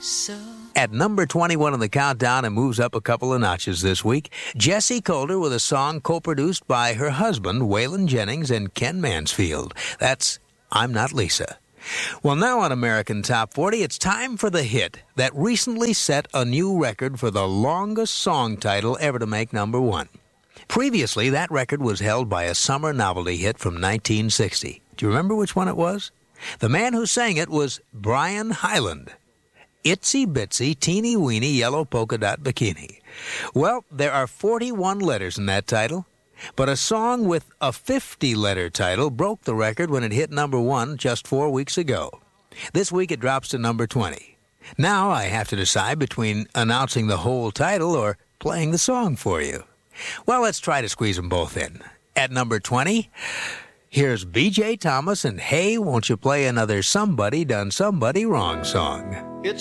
At number 21 on the countdown and moves up a couple of notches this week, Jessie Coulter with a song co-produced by her husband, Waylon Jennings, and Ken Mansfield. That's I'm Not Lisa. Well, now on American Top 40, it's time for the hit that recently set a new record for the longest song title ever to make number one. Previously, that record was held by a summer novelty hit from 1960. Do you remember which one it was? The man who sang it was Brian Hyland. Itsy Bitsy Teeny Weeny Yellow Polka Dot Bikini. Well, there are 41 letters in that title, but a song with a 50-letter title broke the record when it hit number one just 4 weeks ago. This week it drops to number 20. Now I have to decide between announcing the whole title or playing the song for you. Well, let's try to squeeze them both in. At number 20, here's B.J. Thomas and Hey, Won't You Play Another Somebody Done Somebody Wrong song. It's